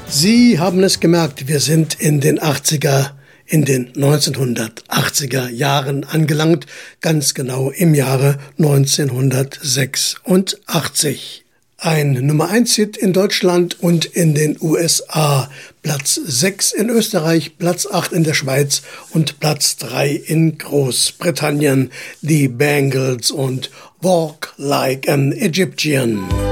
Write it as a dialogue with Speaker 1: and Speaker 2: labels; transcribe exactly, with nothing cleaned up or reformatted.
Speaker 1: Sie haben es gemerkt, wir sind in den achtziger, in den neunzehnhundertachtziger Jahren angelangt, ganz genau im Jahre neunzehnhundertsechsundachtzig. Ein Nummer eins Hit in Deutschland und in den U S A, Platz sechs in Österreich, Platz acht in der Schweiz und Platz drei in Großbritannien, die Bangles und Walk Like an Egyptian.